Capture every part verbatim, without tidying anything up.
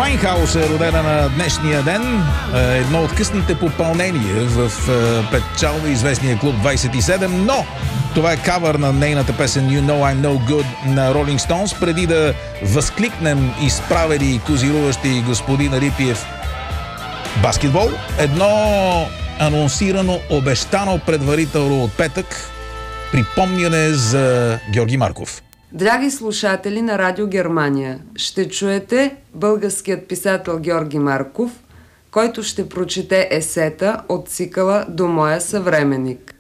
Вайнхаус е родена на днешния ден. Едно от късните попълнения в печално известния клуб двайсет и седем, но това е кавър на нейната песен You Know I'm No Good на Rolling Stones. Преди да възкликнем изправени и козируващи господин Рипиев баскетбол, едно анонсирано, обещано предварително от петък припомняне за Георги Марков. Драги слушатели на Радио Германия, ще чуете българският писател Георги Марков, който ще прочете есета от цикъла До моя съвременник.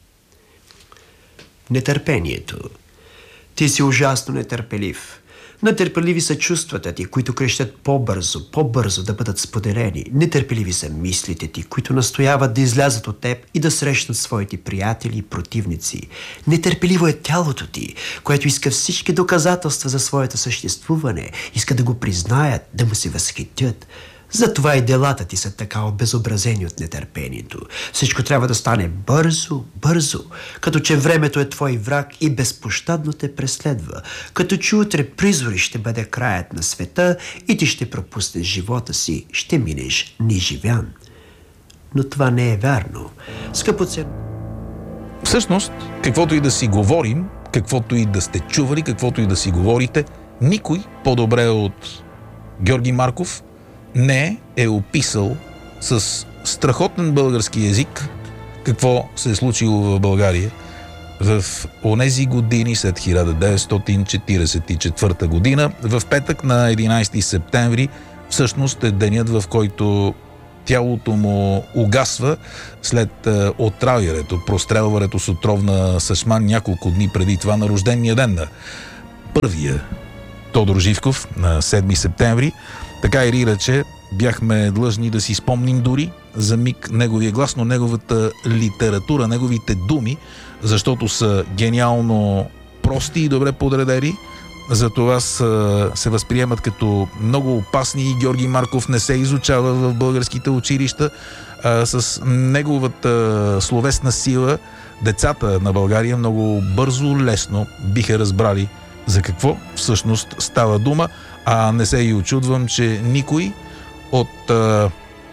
Нетърпението. Ти си ужасно нетърпелив. Нетърпеливи са чувствата ти, които крещят по-бързо, по-бързо да бъдат споделени. Нетърпеливи са мислите ти, които настояват да излязат от теб и да срещнат своите приятели и противници. Нетърпеливо е тялото ти, което иска всички доказателства за своето съществуване, иска да го признаят, да му се възхитят. Затова и делата ти са така обезобразени от нетърпението. Всичко трябва да стане бързо, бързо, като че времето е твой враг и безпощадно те преследва, като че утре призори ще бъде краят на света и ти ще пропуснеш живота си, ще минеш неживян. Но това не е вярно. Скъпоценно. Всъщност, каквото и да си говорим, каквото и да сте чували, каквото и да си говорите, никой по-добре от Георги Марков не е описал с страхотен български език какво се е случило в България в онези години след хиляда деветстотин четиридесет и четвърта година. В петък на единайсети септември всъщност е денят, в който тялото му угасва след отравянето, прострелването с отровна съшма няколко дни преди това на рождения ден на първия Тодор Живков на седми септември. Така и иначе бяхме длъжни да си спомним дори за миг неговия глас, но неговата литература, неговите думи, защото са гениално прости и добре подредени, затова са, се възприемат като много опасни и Георги Марков не се изучава в българските училища. А, с неговата словесна сила децата на България много бързо, лесно биха разбрали за какво всъщност става дума, а не се и очудвам, че никой от а,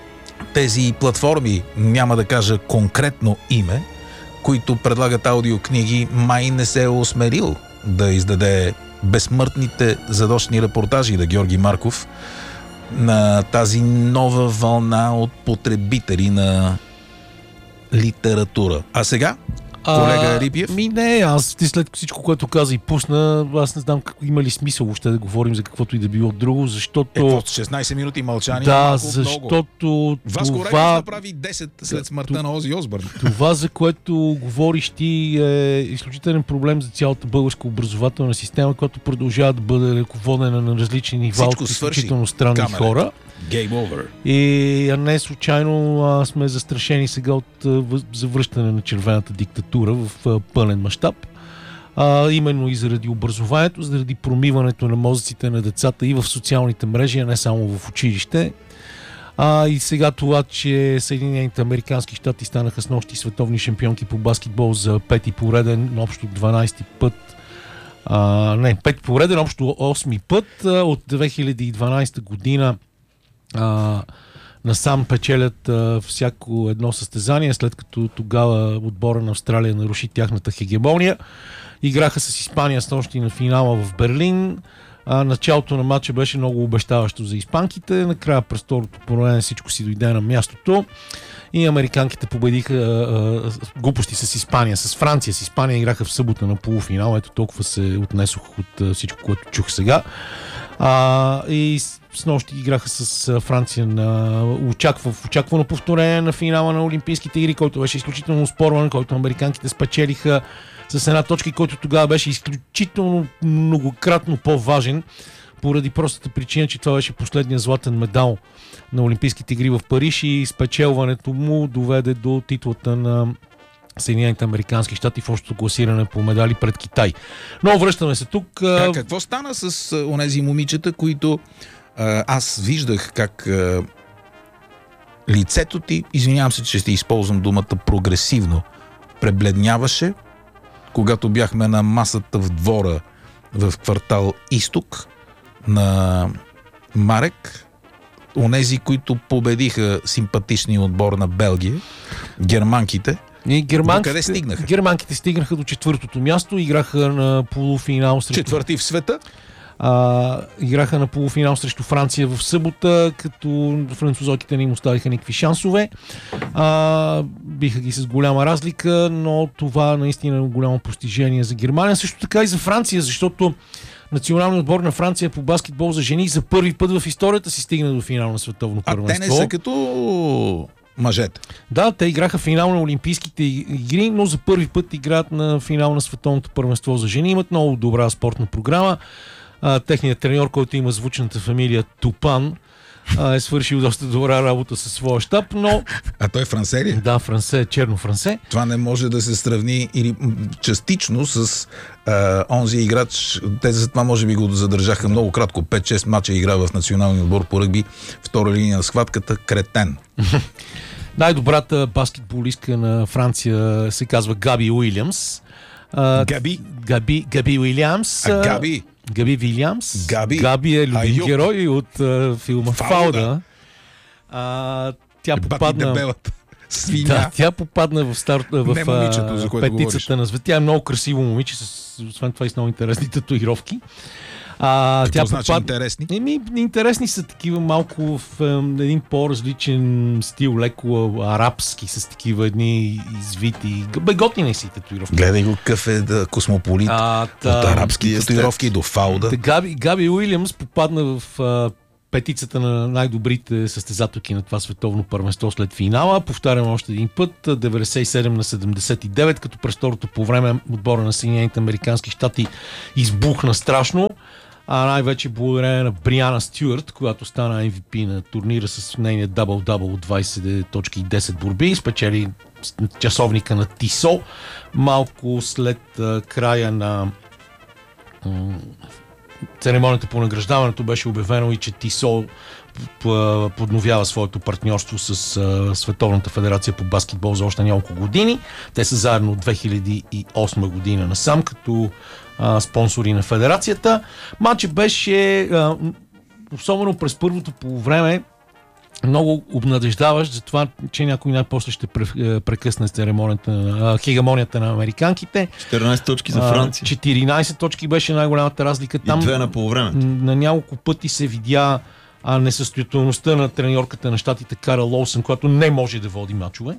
тези платформи, няма да кажа конкретно име, които предлагат аудиокниги, май не се е осмелил да издаде безсмъртните задочни репортажи на Георги Марков на тази нова вълна от потребители на литература. А сега, колега Рипиев? Ми не, аз ти след всичко, което каза и пусна, аз не знам как, има ли смисъл още да говорим за каквото и да било друго, защото... Е, шестнайсет минути мълчание. Да, малко, защото Васко това... Рейнс направи десет след смъртта това... на Ози Осбърн. Това, за което говориш ти, е изключителен проблем за цялата българска образователна система, която продължава да бъде ръководена на различни нива от изключително странни камерата. Хора. Game over. И не случайно а, сме застрашени сега от а, завръщане на червената диктатура в а, пълен мащаб. А, именно и заради образованието, заради промиването на мозъците на децата и в социалните мрежи, а не само в училище. А, и сега това, че Съединените американски щати станаха с нощи световни шампионки по баскетбол за пети пореден, общо дванайсети път. А, не, пети пореден, общо осми път а, от две хиляди и дванайсета година. А, насам печелят а, всяко едно състезание, след като тогава отбора на Австралия наруши тяхната хегемония. Играха с Испания с нощи на финала в Берлин. А, началото на матча беше много обещаващо за испанките. Накрая през второто полувреме всичко си дойде на мястото. И американките победиха а, а, глупости с Испания, с Франция. С Испания играха в събота на полуфинал. Ето толкова се отнесох от а, всичко, което чух сега. А, и с нощи играха с Франция на очаква, в очаквано повторение на финала на Олимпийските игри, който беше изключително спорван, който американките спечелиха с една точка, който тогава беше изключително многократно по-важен, поради простата причина, че това беше последния златен медал на Олимпийските игри в Париж и спечелването му доведе до титлата на Съединените американски щати в общото класиране по медали пред Китай. Но връщаме се тук. Как, какво стана с онези момичета, които а, аз виждах как а, лицето ти, извинявам се, че ще използвам думата прогресивно, пребледняваше, когато бяхме на масата в двора в квартал Изток на Марек онези, които победиха симпатичния отбор на Белгия, германките. И германките, къде стигнаха? Германките стигнаха до четвъртото място, играха на полуфинал срещу... Четвърти в света? А, играха на полуфинал срещу Франция в събота, като французоките не им оставиха никакви шансове. А, биха ги с голяма разлика, но това наистина е голямо постижение за Германия. Също така и за Франция, защото националният отбор на Франция по баскетбол за жени за първи път в историята си стигна до финал на световно първенство. А те не са като мъжете. Да, те играха финал на Олимпийските игри, но за първи път играят на финал на световното първенство за жени. Имат много добра спортна програма. А, техният треньор, който има звучната фамилия Тупан, а, е свършил доста добра работа със своя щаб, но... А той е франсе ли? Да, франсе, черно франсе. Това не може да се сравни или частично с а, онзи играч. Те за това може би го задържаха много кратко. пет-шест мача игра в националния отбор по ръгби, втора линия на схватката, Кретен. Най-добрата баскетболистка на Франция се казва Габи Уилямс. А, Габи? Габи, Габи Уилямс. А Габи? Габи Вилямс. Габи, Габи е любим Айюк. герой от а, филма Фауда. Фауда. А, тя Бати попадна... дебелата свиня. Да, тя попадна в, старт, в Не момичето, за което петицата говориш. на света. Тя е много красиво момиче, с, освен това и с много интересни татуировки. А, Какво тя значи попад... интересни? Еми, интересни са такива малко в е, един по-различен стил, леко арабски, с такива едни извити. Бе, готини си татуировки. Гледай го какъв е да, космополит. А, От та, арабски татуировки до фауда. Та, Габи, Габи Уилямс попадна в а, петицата на най-добрите състезателки на това световно първенство след финала. Повтарям още един път, деветдесет и седем на седемдесет и девет, като през второто по време отбора на Съединените американски щати избухна страшно. А най-вече благодарение на Бриана Стюарт, която стана Ем Ви Пи на турнира с нейния дабл-дабл от двайсет точки и десет борби, спечели часовника на Тисо. Малко след а, края на м- церемонията по награждаването беше обявено и че Тисо подновява своето партньорство с а, Световната федерация по баскетбол за още няколко години. Те са заедно от две хиляди и осма година насам, като а, спонсори на федерацията. Матчът беше, а, особено през първото полувреме, много обнадеждаващ за това, че някой най-после ще прекъсне церемонията, а, хегемонията на американките. четиринайсет точки за Франция. четиринайсет точки беше най-голямата разлика. Там и две на полувреме. На няколко пъти се видя а, несъстоятелността на треньорката на щатите Кара Лоусън, която не може да води мачове.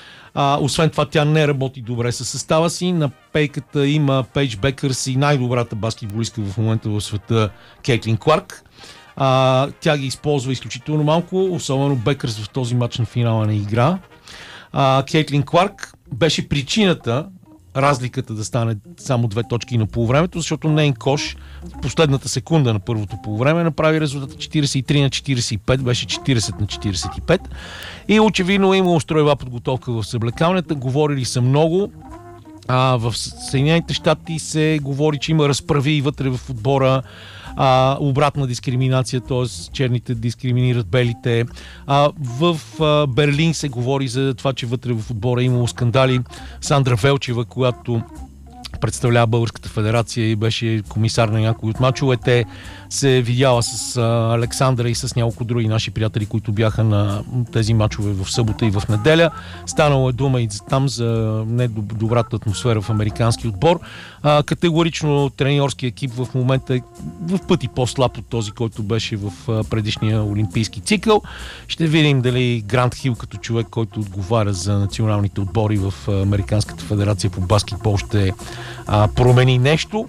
А, освен това, тя не работи добре със състава си. На пейката има Пейдж Бекърс и най-добрата баскетболистка в момента в света Кейтлин Кларк. А, тя ги използва изключително малко, особено Бекърс в този матч на финала на игра. А, Кейтлин Кларк беше причината разликата да стане само две точки на полувремето, защото нейн кош в последната секунда на първото полувреме направи резултата четирийсет и три на четирийсет и пет, беше четирийсет на четирийсет и пет. И очевидно е имало строева подготовка в съблекалнята, говорили са много. А, в Съединените щати се говори, че има разправи вътре в отбора, а, обратна дискриминация, т.е. черните дискриминират белите. А, в а, Берлин се говори за това, че вътре в отбора е имало скандали. Сандра Велчева, която представлява Българската федерация и беше комисар на някои от мачовете, се видяла с а, Александра и с няколко други наши приятели, които бяха на тези мачове в събота и в неделя. Станало е дума и там за недобрата атмосфера в американски отбор. А, категорично треньорски екип в момента е в пъти по-слаб от този, който беше в а, предишния олимпийски цикъл. Ще видим дали Грант Хил, като човек, който отговаря за националните отбори в а, Американската федерация по баскетбол, ще а, промени нещо.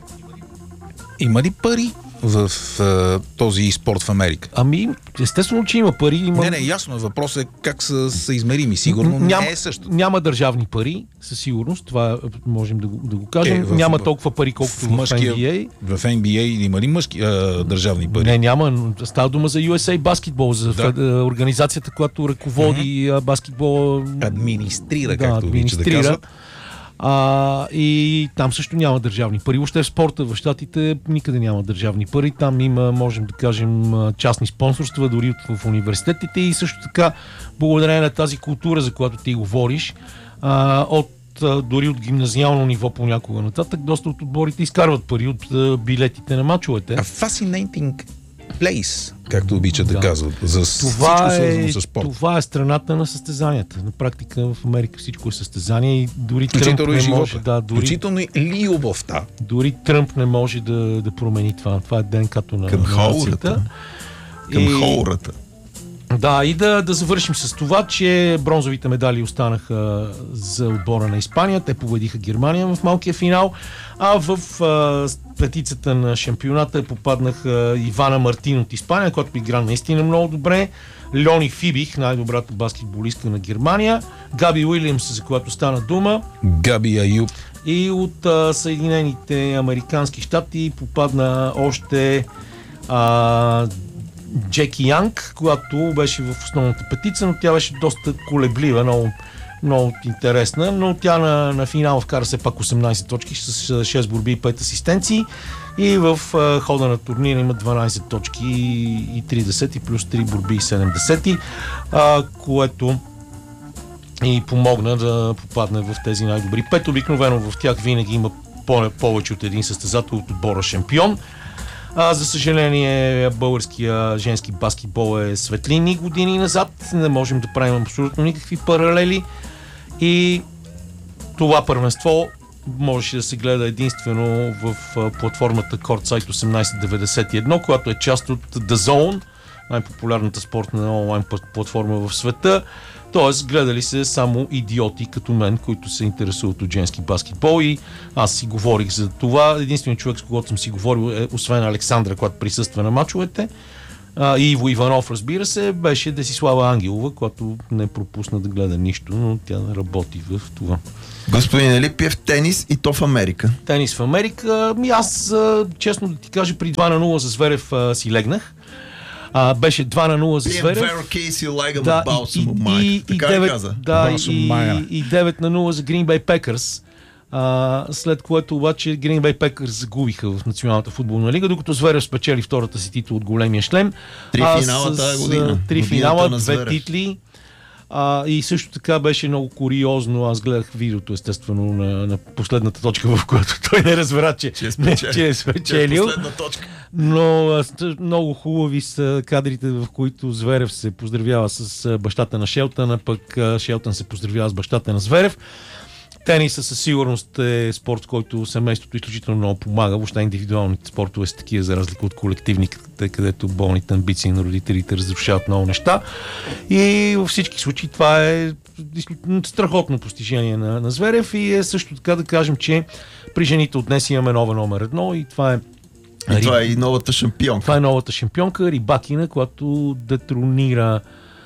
Има ли пари в а, този спорт в Америка? Ами, естествено, че има пари. Има... Не, не, ясно е. Въпросът е как са, са измерими. Сигурно Ням, не е също. Няма държавни пари, със сигурност. Това можем да го, да го кажем. Е, в, няма толкова пари, колкото в, в мъжкия, Ен Би Ей. В Ен Би Ей има ли мъжки а, държавни пари? Не, няма. Става дума за Ю Ес Ей баскетбол, за Да. фед, организацията, която ръководи mm-hmm. баскетбол. Администрира, Да, както обича да администрира. казват. А, и там също няма държавни пари. Въобще в спорта в щатите никъде няма държавни пари. Там има, можем да кажем, частни спонсорства, дори в, в университетите и също така, благодарение на тази култура, за която ти говориш, а, от дори от гимназиално ниво понякога нататък, доста от отборите изкарват пари от а, билетите на мачовете. A fascinating place, както обичат да, Да. казват, за Това всичко свързано е, с спорт. това е страната на състезанията. На практика в Америка всичко е състезание и дори Тръмп Включително и не може, живота. да, дори, Включително и любовта. дори Тръмп не може да, да промени това. Това е ДНК-то на, Към на хаурата. нацията. Към И- хората. Да, и да, да завършим с това, че бронзовите медали останаха за отбора на Испания. Те победиха Германия в малкия финал, а в а, петицата на шампионата попаднаха Ивана Мартин от Испания, който игра наистина много добре, Льони Фибих, най-добрата баскетболистка на Германия, Габи Уилямс, за която стана дума, Габи Аюб. и от а, Съединените американски щати попадна още а, Джеки Янг, която беше в основната петица, но тя беше доста колеблива, много, много интересна, но тя на, на финал вкара се пак осемнайсет точки с шест борби и пет асистенции и в а, хода на турнира има дванайсет точки и три десети плюс три борби и седем десети, а, което и помогна да попадне в тези най-добри пет. Обикновено в тях винаги има по- повече от един състезател от отбора шампион. А, за съжаление, българския женски баскетбол е светлини години назад. Не можем да правим абсолютно никакви паралели. И това първенство можеше да се гледа единствено в а, платформата Courtside осемнайсет деветдесет и едно, която е част от The Zone, най-популярната спортна онлайн платформа в света. Тоест, гледали се само идиоти като мен, които се интересуват от женски баскетбол, и аз си говорих за това. Единственият човек, с когото съм си говорил, е, освен Александра, която присъства на мачовете, а, и Иво Иванов, разбира се, беше Десислава Ангелова, която не пропусна да гледа нищо, но тя работи в това. Господин Елипиев, тенис и то в Америка. Тенис в Америка. Ми аз, а, честно да ти кажа, при два на нула за Зверев а, си легнах. А, беше два на нула за Зверев. Да, и, и, и, така ли девет, каза? да, Балсо и, Майер. и девет на нула за Green Bay Packers. А, след което обаче Green Bay Packers загубиха в Националната футболна лига, докато Зверев спечели втората си титла от големия шлем. Три А, финала с, тази година. Три Годината финала, на две Зверев. титли. А, и също така беше много куриозно. Аз гледах видеото, естествено, на, на последната точка, в която той не разбра, че, Че е не, спечелил. че е спечелил. Последна точка. Но а, ст- много хубави са кадрите, в които Зверев се поздравява с а, бащата на Шелтън, а пък а, Шелтън се поздравява с бащата на Зверев. Тениса със сигурност е спорт, който семейството изключително много помага. Въобще индивидуалните спортове са такива, за разлика от колективните, където болните амбиции на родителите разрушават много неща. И във всички случаи това е страхотно постижение на, на Зверев, и е също така да кажем, че при жените от днес имаме нова номер едно, и това е И това е и новата шампионка. това е новата шампионка Рибакина, която детронира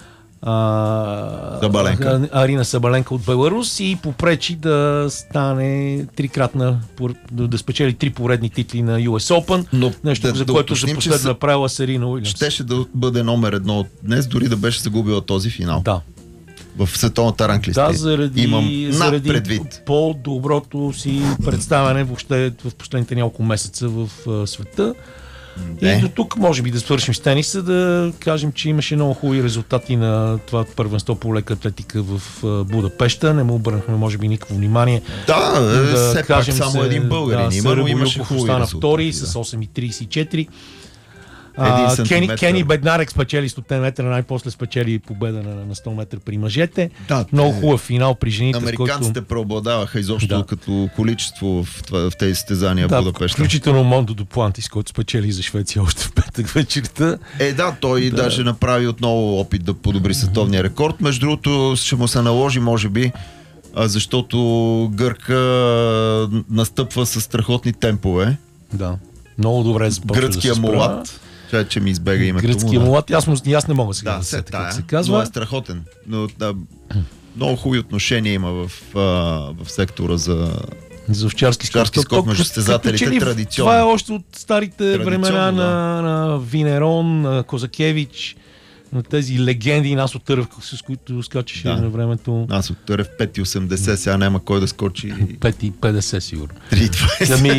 а, Сабаленка. а, Арина Сабаленка от Беларус и попречи да стане трикратна, пор- да, да спечели три поредни титли на Ю Ес Open, Но нещо, да- за да което за уточним, че последно са- направила Серина Уилямс. Щеше да бъде номер едно от днес, дори да беше загубила този финал. Да. В световната ранглиста. Да, заради, Имам над заради предвид. по-доброто си представяне въобще в последните няколко месеца в а, света. Не. И до тук може би да свършим с тениса, да кажем, че имаше много хубави резултати на това първенство по лека атлетика в а, Будапеща. Не му обърнахме може би никакво внимание. Да, Да да все пак кажем само се, един българин да, има, но Сърбо имаше Юков хубави остана резултати. втори Да. с осем трийсет и четири. Един А, Кени, сантиметър. Кени Беднарек спечели сто метра, най-после спечели победа на, на сто метра при мъжете. Да, Много те- хубав финал при жените, в Американците който преобладаваха изобщо Да. като количество в, това, в тези състезания в да, Будапеща. включително Мондо Дуплантис, който спечели за Швеция още в петък вечерта. Е, да, той Да. даже направи отново опит да подобри световния рекорд. Между другото, ще му се наложи, може би, а, защото Гърка а, настъпва с страхотни темпове. Да. Много добре започва Гръцкия да се справя. мулат. Чай, че ми избега името Гръцкия му. да. мулат. Аз, му, и аз не мога сега Да, да се се така тая. се Но казва. е страхотен. Но, да, много хубави отношения има в, а, в сектора за... За овчарски скок. овчарски скок То- между като състезателите че ли традиционно. Това е още от старите Традиционно, времена да. на, на Винерон, на Козакевич, на тези легенди, нас от Търъв, с които скачаше Да. на времето. Аз от Търев пет и осемдесет, сега няма кой да скочи пет и петдесет сигурно. три и двайсет. Ами,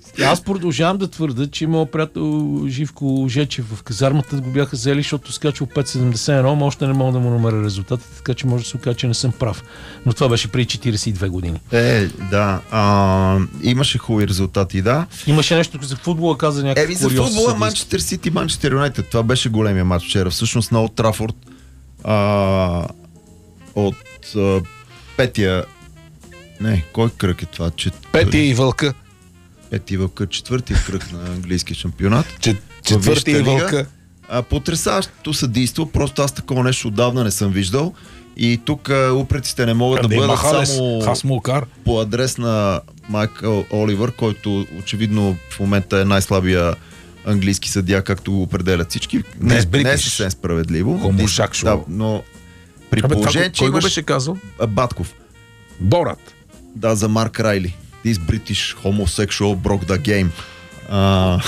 Аз продължавам да твърда, че моят приятел Живко Жечев в казармата го бяха взели, защото скачал пет седемдесет и едно, но още не мога да му намеря резултатите, така че може да се окаже, че не съм прав. Но това беше преди четиридесет и две години. Е, да. А, имаше хубави резултати, да. Имаше нещо за футбола, каза някакъв Еми, за футбола Манчестър Сити, Манчестър Юнайтед. Това беше големия матч вчера. Всъщност на Олд Трафорд а, от а, петия... Не, кой кръг е това? Чет... Петия и вълка. Пети вълка, четвърти кръг на английския шампионат. Чет, четвърти и вълка. А, потресаващото съдейство, просто аз такова нещо отдавна не съм виждал. И тук упреците не могат Къде да бъдат Махалес, само Хасмулкар. по адрес на Майкъл Оливър, който очевидно в момента е най-слабия английски съдия, както го определят всички. Не, не е съвсем справедливо. Хомошакшо. Да, но при Абе, положение, това, че кой го имаш... беше казал? А, Батков. Борат. Да, за Марк Райли. This British homosexual broke the game. А...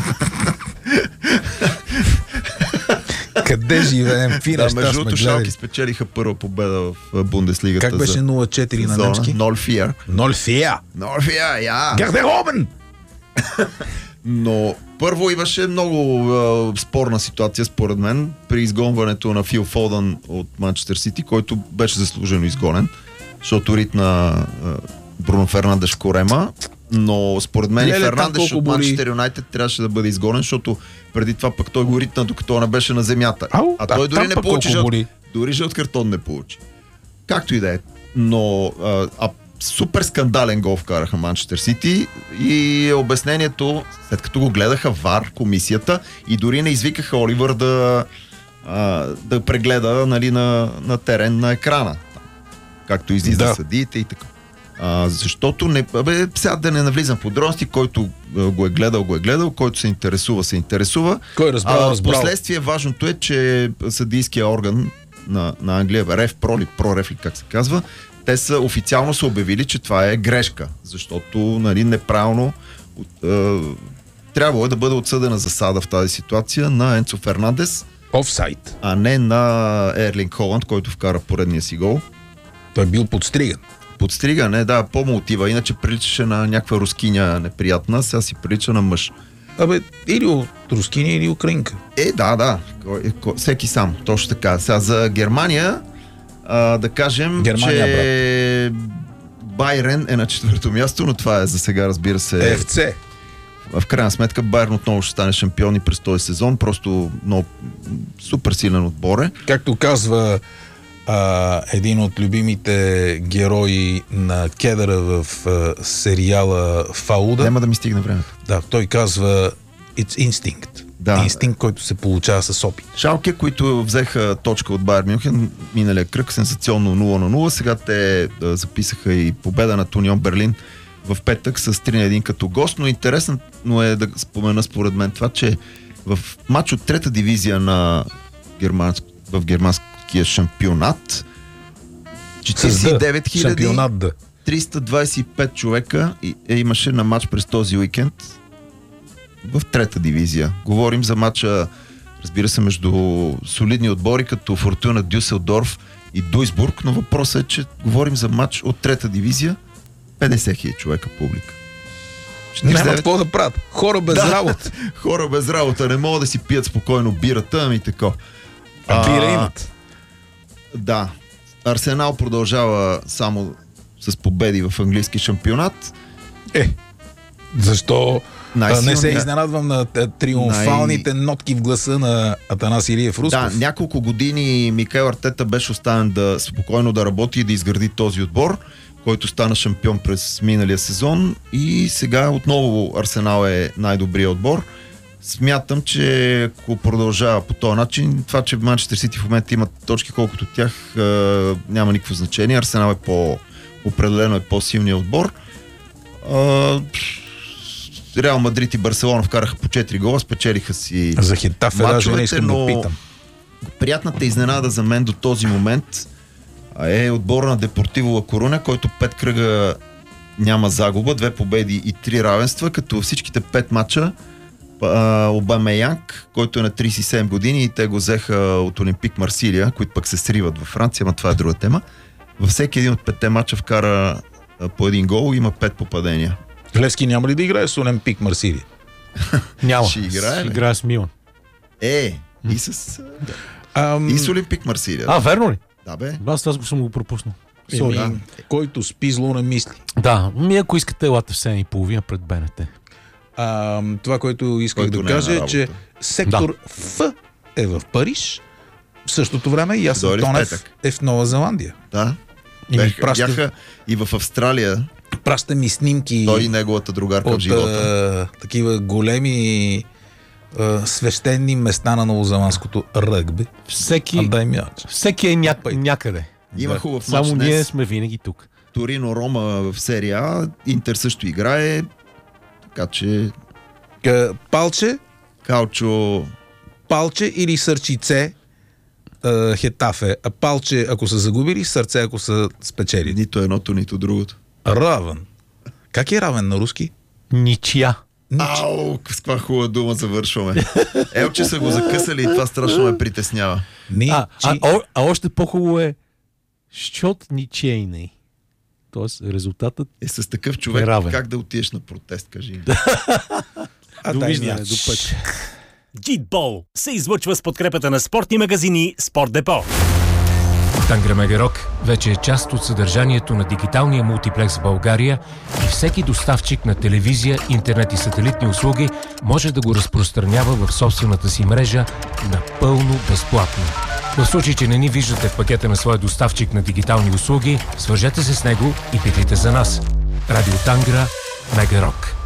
Къде живеем? Какви Да, неща между сме другото, гледали? Шалки спечелиха първа победа в Бундеслигата. Как беше за нула четири на сезона. немски? Ноль фиер. Ноль фия. Ноль фиер, я! Гардеробен! Но първо имаше много е, спорна ситуация, според мен, при изгонването на Фил Фодън от Манчестър Сити, който беше заслужено изгонен, защото ритна е, Бруно Фернандеш корема, но според мен и Фернандеш от Манчестър Юнайтед трябваше да бъде изгонен, защото преди това пък той го ритна, докато не беше на земята. Ау, а той а, дори не получи, жълт, боли. дори жълт картон не получи. Както и да е. Но а, а, супер скандален гол вкараха Манчестър Сити и обяснението, след като го гледаха ВАР, комисията, и дори не извикаха Оливър да, а, да прегледа, нали, на, на терен на екрана. Както излиза Да. съдиите и така. А, защото не, бе, сега да не навлизам в подробности, който а, го е гледал, го е гледал, който се интересува, се интересува. Кой разбрал, А, разбрал. Впоследствие важното е, че съдийския орган на, на Англия, Реф Про или Про Реф, как се казва, те са официално са обявили, че това е грешка, защото, нали, неправилно е, трябвало е да бъде отсъдена засада в тази ситуация на Енцо Фернандес, Офсайд. а не на Ерлинг Холанд, който вкара поредния си гол. Той е бил подстриган. Подстригане, да, по-мотива, иначе приличаше на някаква рускиня неприятна, сега си прилича на мъж. Абе, или от рускиня, или украинка. Е, да, да, кой, кой, всеки сам, точно така. Сега за Германия, а, да кажем, Германия, че Байрен е на четвърто място, но това е за сега, разбира се. Еф Це. В крайна сметка Байерн отново ще стане шампиони през този сезон, просто много супер силен отбор е. Както казва а, един от любимите герои на Кедъра в а, сериала Фауда. Няма да ми стигне времето. Да, той казва It's instinct. Да. Инстинкт, който се получава с опит. Шалке, които взеха точка от Байер Мюнхен миналия кръг, сенсационно нула на нула. Сега те да, записаха и победа на Унион Берлин в петък с три на едно като гост, но интересно е да спомена според мен това, че в матч от трета дивизия на германск... в германския шампионат четиридесет и девет хиляди триста двадесет и пет човека е, имаше на матч през този уикенд в трета дивизия. Говорим за матча, разбира се, между солидни отбори като Фортуна Дюселдорф и Дуйсбург, но въпросът е, че говорим за матч от трета дивизия, петдесет хиляди човека публика. Няма какво да правят. Хора без да, работа. Хора без работа. Не могат да си пият спокойно бирата, ами така. А бира имат. Да. Арсенал продължава само с победи в английски шампионат. Е, защо Най-силния... не се изненадвам на триумфалните Най... нотки в гласа на Атанас Илиев Русков? Да, няколко години Микел Артета беше оставен да спокойно да работи и да изгради този отбор, който стана шампион през миналия сезон, и сега отново Арсенал е най-добрият отбор. Смятам, че ако продължава по този начин, това, че Манчестър Сити в момента имат точки колкото тях, е, няма никакво значение. Арсенал е по определено е по-силният отбор. Е, Реал Мадрид и Барселона вкараха по четири гола, спечелиха си за Хетафе даже не искам да питам. Приятната изненада за мен до този момент е отбора на Депортиво Ла Коруня, който пет кръга няма загуба, две победи и три равенства, като всичките пет мача Обамеянг, който е на тридесет и седем години, и те го взеха от Олимпик Марсилия, които пък се сриват във Франция, но това е друга тема. Във всеки един от петте мача вкара по един гол и има пет попадения. Левски няма ли да играе с Олимпик Марсилия? Няма. Ще играе, Ще бе. играе с Милан. Е, и с... Да. Ам, И с Олимпик Марсилия. А, верно ли? Да, бе. Аз това съм го пропуснал. еми, Да. който спи зло на мисли. Да, ми ако искате, елате в седем и половина пред БНТ. А, това, което исках Който да не е на кажа е, работа. че сектор Ф е в Париж. В същото време Ясен Дойде в Тонев петък. е в Нова Зеландия. Да. И ми Бяха, праща, бяха и в Австралия, праща ми снимки той и неговата другарка в от живота. а, такива големи а, свещени места на новозеландското ръгби. Всеки, А дай ми ач. всеки е ня... някъде. Има да. хубав мач Само днес. ние сме винаги тук. Торино-Рома в серия А, Интер също играе, така че Ка- Палче, Калчо палче или сърчице а, Хетафе. А палче, ако са загубили, сърце, ако са спечели. нито едното, нито другото. Равен. Как е равен на руски? Ничия. Ау, с каква хубава дума завършваме. Ел, че са го закъсали и това страшно ме притеснява. Ни, А, а, чи... а, а още по-хубаво е щот ничейний. Тоест резултатът Е, с такъв човек Е равен. как да отидеш на протест, кажи. а, дай ми довиждане, ач. до път. Джитбол се излъчва с подкрепата на спортни магазини Спорт Депо. Тангра Мега Рок вече е част от съдържанието на дигиталния мултиплекс в България и всеки доставчик на телевизия, интернет и сателитни услуги може да го разпространява в собствената си мрежа напълно безплатно. В случай, че не ни виждате в пакета на своя доставчик на дигитални услуги, свържете се с него и питайте за нас. Радио Тангра Мега Рок.